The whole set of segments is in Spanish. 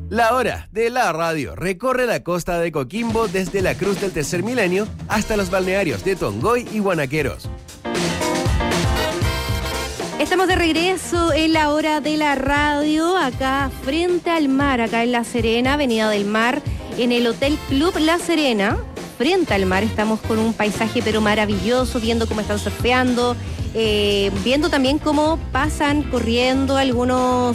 La Hora de la Radio recorre la costa de Coquimbo desde la Cruz del Tercer Milenio hasta los balnearios de Tongoy y Guanaqueros. Estamos de regreso en La Hora de la Radio, acá frente al mar, acá en La Serena, Avenida del Mar, en el Hotel Club La Serena. Frente al mar estamos con un paisaje pero maravilloso, viendo cómo están surfeando, viendo también cómo pasan corriendo algunos,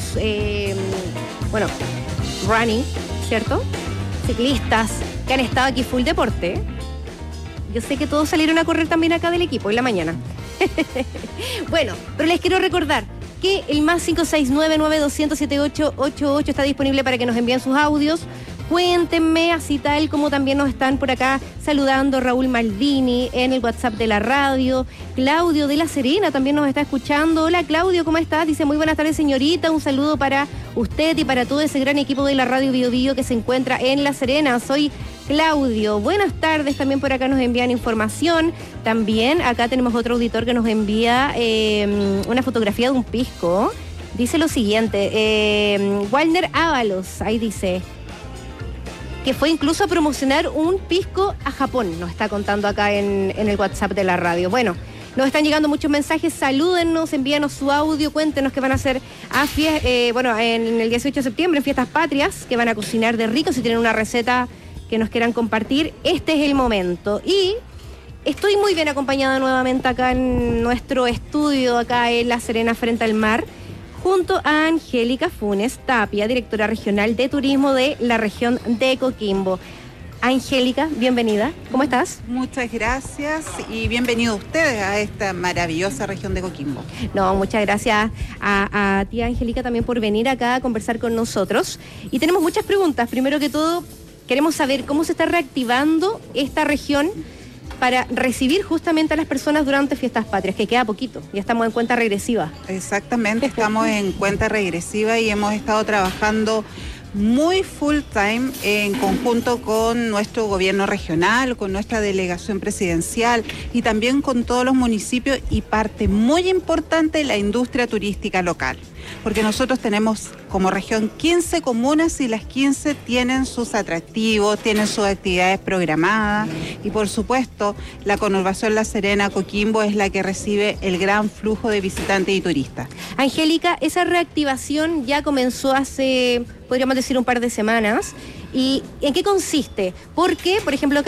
running, ¿cierto? Ciclistas que han estado aquí full deporte. Yo sé que todos salieron a correr también acá del equipo en la mañana. Bueno, pero les quiero recordar que el más 569-9200-7888 está disponible para que nos envíen sus audios. Cuéntenme, así tal como también nos están por acá saludando Raúl Maldini en el WhatsApp de la radio. Claudio de La Serena también nos está escuchando. Hola Claudio, ¿cómo estás? Dice, muy buenas tardes señorita, un saludo para usted y para todo ese gran equipo de la radio Bio Bio que se encuentra en La Serena. Soy Claudio. Buenas tardes, también por acá nos envían información. También acá tenemos otro auditor que nos envía una fotografía de un pisco. Dice lo siguiente, Walner Ábalos, ahí dice, que fue incluso a promocionar un pisco a Japón, nos está contando acá en el WhatsApp de la radio. Bueno, nos están llegando muchos mensajes, salúdennos, envíanos su audio, cuéntenos qué van a hacer en el 18 de septiembre, en Fiestas Patrias, que van a cocinar de rico, si tienen una receta que nos quieran compartir, este es el momento. Y estoy muy bien acompañada nuevamente acá en nuestro estudio, acá en La Serena, frente al mar, junto a Angélica Funes Tapia, directora regional de turismo de la región de Coquimbo. Angélica, bienvenida. ¿Cómo estás? Muchas gracias y bienvenidos ustedes a esta maravillosa región de Coquimbo. No, muchas gracias a ti, Angélica, también por venir acá a conversar con nosotros. Y tenemos muchas preguntas. Primero que todo, queremos saber cómo se está reactivando esta región para recibir justamente a las personas durante Fiestas Patrias, que queda poquito, ya estamos en cuenta regresiva. Exactamente, estamos en cuenta regresiva y hemos estado trabajando muy full time en conjunto con nuestro gobierno regional, con nuestra delegación presidencial y también con todos los municipios y parte muy importante la industria turística local. Porque nosotros tenemos como región 15 comunas y las 15 tienen sus atractivos, tienen sus actividades programadas y por supuesto la conurbación La Serena Coquimbo es la que recibe el gran flujo de visitantes y turistas. Angélica, esa reactivación ya comenzó hace, podríamos decir, un par de semanas. ¿Y en qué consiste? Porque, por ejemplo,